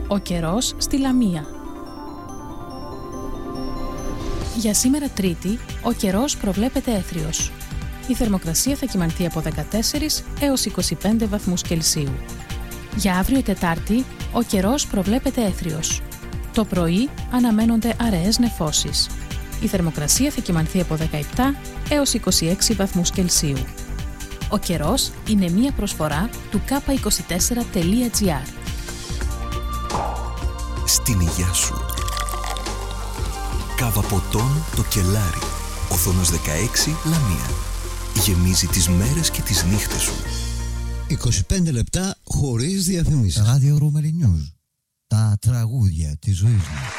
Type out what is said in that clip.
Ο καιρός στη Λαμία. Για σήμερα Τρίτη, ο καιρός προβλέπεται έθριος. Η θερμοκρασία θα κυμανθεί από 14 έως 25 βαθμούς Κελσίου. Για αύριο Τετάρτη, ο καιρός προβλέπεται έθριος. Το πρωί αναμένονται αραιές νεφώσεις. Η θερμοκρασία θα κυμανθεί από 17 έως 26 βαθμούς Κελσίου. Ο καιρός είναι μία προσφορά του k24.gr. Στην υγειά σου. Κάβα ποτών το Κελάρι. Οθόνος 16 Λαμία. Γεμίζει τις μέρες και τις νύχτες σου. 25 λεπτά χωρίς διαφημίσεις. Radio Rumeli News. Τα τραγούδια της ζωής μου.